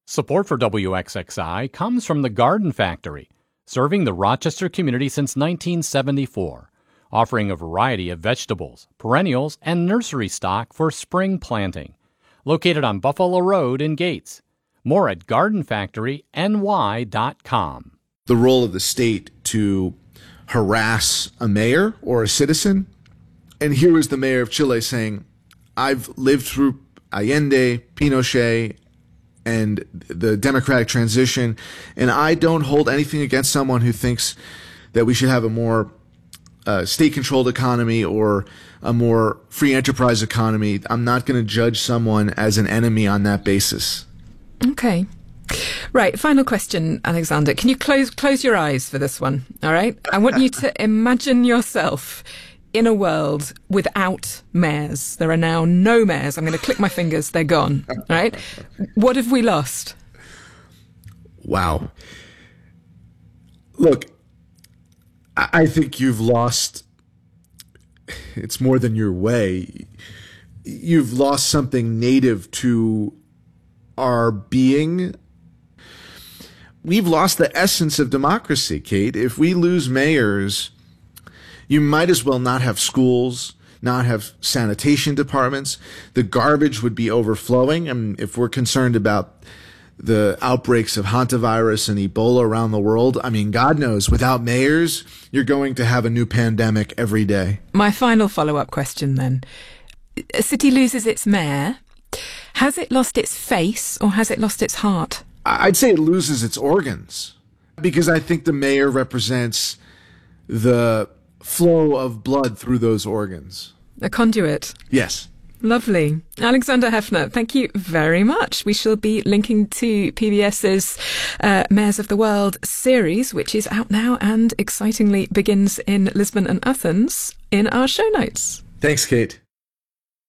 Support for WXXI comes from the Garden Factory, serving the Rochester community since 1974, offering a variety of vegetables, perennials, and nursery stock for spring planting. Located on Buffalo Road in Gates. More at gardenfactoryny.com. The role of the state to harass a mayor or a citizen. And here was the mayor of Chile saying, I've lived through Allende, Pinochet, and the democratic transition, and I don't hold anything against someone who thinks that we should have a more state-controlled economy or a more free enterprise economy. I'm not going to judge someone as an enemy on that basis. Okay. Right, final question, Alexander. Can you close your eyes for this one, all right? I want you to imagine yourself in a world without mayors. There are now no mayors. I'm going to click my fingers. They're gone, all right? What have we lost? Wow. Look, I think you've lost, it's more than your way. You've lost something native to our being. We've lost the essence of democracy, Kate. If we lose mayors, you might as well not have schools, not have sanitation departments. The garbage would be overflowing. And if we're concerned about the outbreaks of hantavirus and Ebola around the world, I mean, God knows, without mayors, you're going to have a new pandemic every day. My final follow-up question then. A city loses its mayor. Has it lost its face or has it lost its heart? I'd say it loses its organs because I think the mayor represents the flow of blood through those organs. A conduit. Yes. Lovely. Alexander Heffner, thank you very much. We shall be linking to PBS's Mayors of the World series, which is out now and excitingly begins in Lisbon and Athens, in our show notes. Thanks, Kate.